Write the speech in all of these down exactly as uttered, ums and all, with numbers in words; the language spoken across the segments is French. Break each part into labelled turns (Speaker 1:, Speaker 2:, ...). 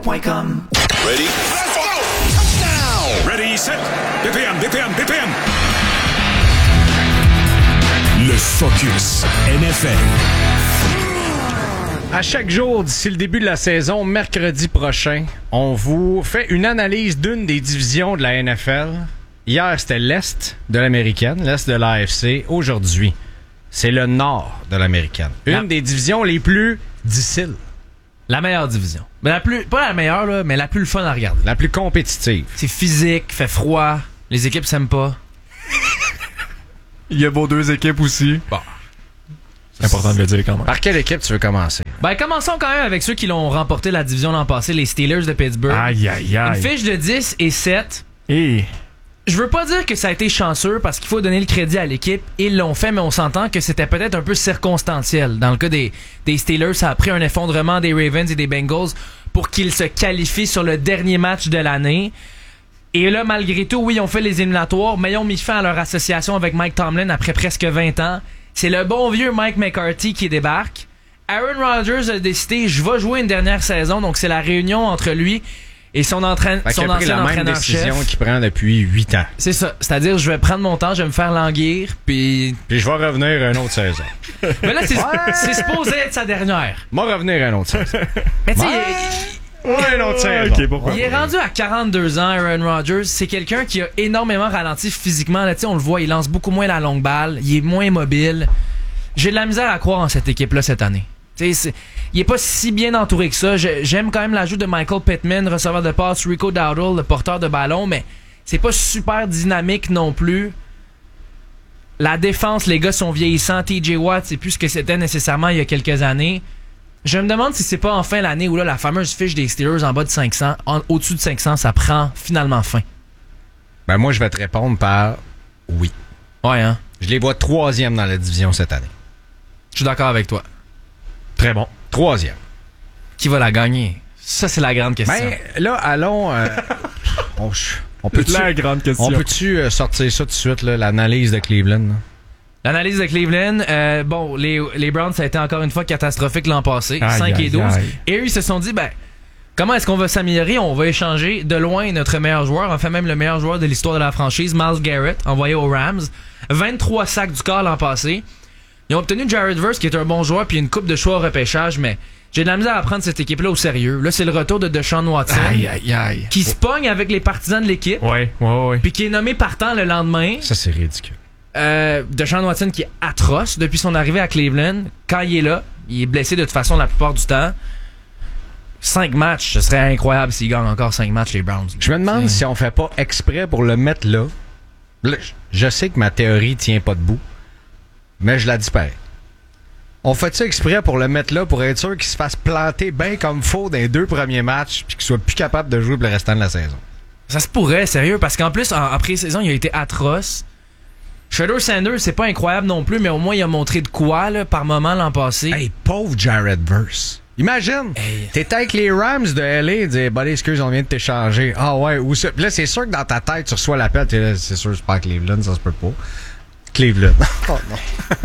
Speaker 1: point com.
Speaker 2: Ready? Let's go! Touchdown! Ready, set, B P M, B P M, B P M.
Speaker 3: Le Focus N F L.
Speaker 4: À chaque jour d'ici le début de la saison, mercredi prochain, on vous fait une analyse d'une des divisions de la N F L. Hier, c'était l'Est de l'Américaine, l'Est de l'A F C. Aujourd'hui, c'est le Nord de l'Américaine. Une la... des divisions les plus difficiles.
Speaker 5: La meilleure division. Mais la plus, pas la meilleure, là, mais la plus le fun à regarder.
Speaker 4: La plus compétitive.
Speaker 5: C'est physique, fait froid, les équipes s'aiment pas.
Speaker 6: Il y a vos deux équipes aussi.
Speaker 5: Bon.
Speaker 6: C'est important de le dire quand même.
Speaker 4: Par quelle équipe tu veux commencer?
Speaker 5: Ben, commençons quand même avec ceux qui l'ont remporté la division l'an passé, les Steelers de Pittsburgh.
Speaker 6: Aïe, aïe, aïe.
Speaker 5: Une fiche de dix et sept.
Speaker 6: Et...
Speaker 5: Je veux pas dire que ça a été chanceux parce qu'il faut donner le crédit à l'équipe. Ils l'ont fait, mais on s'entend que c'était peut-être un peu circonstanciel. Dans le cas des, des Steelers, ça a pris un effondrement des Ravens et des Bengals pour qu'ils se qualifient sur le dernier match de l'année. Et là, malgré tout, oui, ils ont fait les éliminatoires, mais ils ont mis fin à leur association avec Mike Tomlin après presque vingt ans. C'est le bon vieux Mike McCarthy qui débarque. Aaron Rodgers a décidé, je vais jouer une dernière saison, donc c'est la réunion entre lui et son, entraîne, son ancien entraîneur-chef.
Speaker 4: C'est la même décision qu'il prend depuis huit ans.
Speaker 5: C'est ça. C'est-à-dire, je vais prendre mon temps, je vais me faire languir, puis...
Speaker 4: Puis je vais revenir à une autre saison.
Speaker 5: Mais là, c'est, ouais. c'est supposé être sa dernière.
Speaker 4: Moi, revenir à une autre saison.
Speaker 5: Mais tu sais...
Speaker 4: Ouais. Ouais, une autre saison.
Speaker 6: Okay, pourquoi?
Speaker 5: Il est rendu à quarante-deux ans, Aaron Rodgers. C'est quelqu'un qui a énormément ralenti physiquement. Là, on le voit, il lance beaucoup moins la longue balle. Il est moins mobile. J'ai de la misère à croire en cette équipe-là cette année. C'est, il est pas si bien entouré que ça. J'aime quand même l'ajout de Michael Pittman, receveur de passe, Rico Dowdle, le porteur de ballon, mais c'est pas super dynamique non plus. La défense, les gars sont vieillissants. T J Watt, c'est plus ce que c'était nécessairement il y a quelques années. Je me demande si c'est pas enfin l'année où là, la fameuse fiche des Steelers en bas de cinq cents, en, au-dessus de cinq cents, ça prend finalement fin.
Speaker 4: Ben moi, je vais te répondre par oui.
Speaker 5: Ouais, hein?
Speaker 4: Je les vois troisième dans la division cette année.
Speaker 5: Je suis d'accord avec toi.
Speaker 6: Très bon.
Speaker 4: Troisième.
Speaker 5: Qui va la gagner? Ça, c'est la grande question.
Speaker 4: Ben, là, allons... Euh, on, on peut-tu,
Speaker 6: la grande question.
Speaker 4: On peut-tu euh, sortir ça tout de suite, là, l'analyse de Cleveland? Là?
Speaker 5: L'analyse de Cleveland, euh, bon, les, les Browns, ça a été encore une fois catastrophique l'an passé,
Speaker 6: aïe,
Speaker 5: cinq et douze.
Speaker 6: Aïe.
Speaker 5: Et eux, ils se sont dit, ben, comment est-ce qu'on va s'améliorer? On va échanger de loin notre meilleur joueur, enfin même le meilleur joueur de l'histoire de la franchise, Myles Garrett, envoyé aux Rams. vingt-trois sacs du corps l'an passé. Ils ont obtenu Jared Verse, qui est un bon joueur, puis une coupe de choix au repêchage, mais j'ai de la misère à prendre cette équipe-là au sérieux. Là, c'est le retour de Deshaun Watson,
Speaker 6: aïe, aïe, aïe.
Speaker 5: qui se pogne avec les partisans de l'équipe,
Speaker 6: ouais, ouais, ouais.
Speaker 5: puis qui est nommé partant le lendemain.
Speaker 4: Ça, c'est ridicule.
Speaker 5: Euh, Deshaun Watson qui est atroce depuis son arrivée à Cleveland. Quand il est là, il est blessé de toute façon la plupart du temps. Cinq matchs, ce serait incroyable s'ils gagnent encore cinq matchs, les Browns.
Speaker 4: Je me demande si on fait pas exprès pour le mettre là. là. Je sais que ma théorie tient pas debout, mais je la dis pareil. On fait ça exprès pour le mettre là pour être sûr qu'il se fasse planter bien comme faux dans les deux premiers matchs puis qu'il soit plus capable de jouer pour le restant de la saison.
Speaker 5: Ça se pourrait, sérieux, parce qu'en plus, en, en pré-saison, il a été atroce. Shedeur Sanders, c'est pas incroyable non plus, mais au moins il a montré de quoi là, par moment l'an passé.
Speaker 4: Hey, pauvre Jared Verse. Imagine,
Speaker 5: hey.
Speaker 4: T'es avec les Rams de L A et dis, bah, excuse, on vient de t'échanger. Ah ouais, où ça? Puis là, c'est sûr que dans ta tête, tu reçois l'appel. T'es là, c'est sûr, c'est pas à Cleveland, ça se peut pas. Cleveland. Oh non.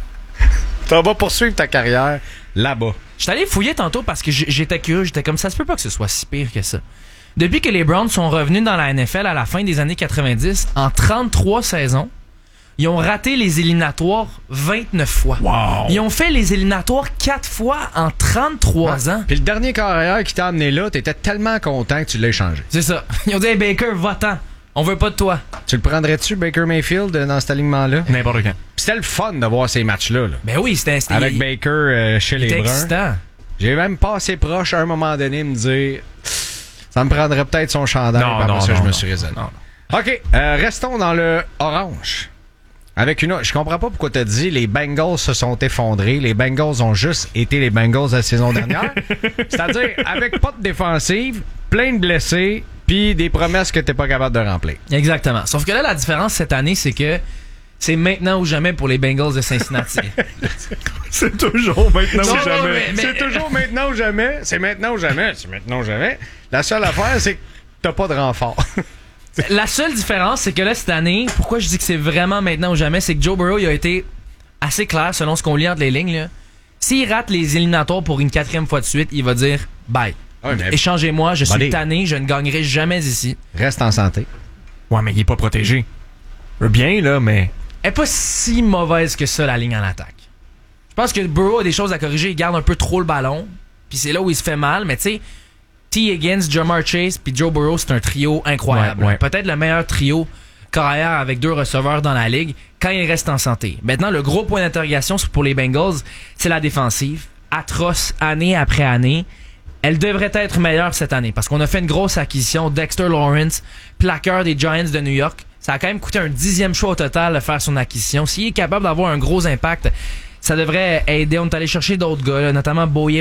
Speaker 4: T'en vas poursuivre ta carrière là-bas.
Speaker 5: J'étais allé fouiller tantôt parce que j'étais curieux, j'étais comme ça se peut pas que ce soit si pire que ça. Depuis que les Browns sont revenus dans la N F L à la fin des années quatre-vingt-dix, en trente-trois saisons, ils ont raté les éliminatoires vingt-neuf fois.
Speaker 6: Wow.
Speaker 5: Ils ont fait les éliminatoires quatre fois en trente-trois ans.
Speaker 4: Puis le dernier carrière qui t'a amené là, t'étais tellement content que tu l'as échangé.
Speaker 5: C'est ça. Ils ont dit hey, Baker, va-t'en. On veut pas de toi.
Speaker 4: Tu le prendrais-tu, Baker Mayfield, dans cet alignement-là?
Speaker 6: N'importe quand.
Speaker 4: Puis c'était le fun de voir ces matchs-là. Là.
Speaker 5: Ben oui, c'était... c'était
Speaker 4: Avec Baker euh, chez les Bruns.
Speaker 5: Excitant.
Speaker 4: J'ai même passé proche à un moment donné de me dire... Ça me prendrait peut-être son chandail.
Speaker 6: Non,
Speaker 4: après
Speaker 6: non,
Speaker 4: ça,
Speaker 6: non,
Speaker 4: je me
Speaker 6: non.
Speaker 4: suis raisonné. OK, euh, restons dans le orange. Avec une, je comprends pas pourquoi t'as dit les Bengals se sont effondrés. Les Bengals ont juste été les Bengals la saison dernière. C'est-à-dire avec pas de défensive, plein de blessés, puis des promesses que t'es pas capable de remplir.
Speaker 5: Exactement. Sauf que là, la différence cette année, c'est que c'est maintenant ou jamais pour les Bengals de Cincinnati.
Speaker 6: C'est toujours maintenant
Speaker 5: Non,
Speaker 6: ou jamais.
Speaker 5: mais- mais-
Speaker 4: C'est toujours maintenant ou jamais. C'est maintenant ou jamais. C'est maintenant ou jamais. La seule affaire, c'est que t'as pas de renfort.
Speaker 5: La seule différence, c'est que là, cette année, pourquoi je dis que c'est vraiment maintenant ou jamais, c'est que Joe Burrow, il a été assez clair, selon ce qu'on lit entre les lignes, là. S'il rate les éliminatoires pour une quatrième fois de suite, il va dire bye.
Speaker 4: Ouais, mais
Speaker 5: Échangez-moi, je suis
Speaker 4: Buddy.
Speaker 5: tanné, je ne gagnerai jamais ici.
Speaker 4: reste en santé.
Speaker 6: Ouais, mais il est pas protégé. Bien, là, mais...
Speaker 5: Elle est pas si mauvaise que ça, la ligne en attaque. Je pense que Burrow a des choses à corriger. Il garde un peu trop le ballon. Puis c'est là où il se fait mal. Mais tu sais, T. Higgins, Jamar Chase puis Joe Burrow, c'est un trio incroyable.
Speaker 6: Ouais, ouais.
Speaker 5: Peut-être le meilleur trio carrière avec deux receveurs dans la ligue quand il reste en santé. Maintenant, le gros point d'interrogation pour les Bengals, c'est la défensive. Atroce année après année. Elle devrait être meilleure cette année parce qu'on a fait une grosse acquisition. Dexter Lawrence, plaqueur des Giants de New York. Ça a quand même coûté un dixième choix au total de faire son acquisition. S'il est capable d'avoir un gros impact, ça devrait aider. On est allé chercher d'autres gars, là, notamment Boye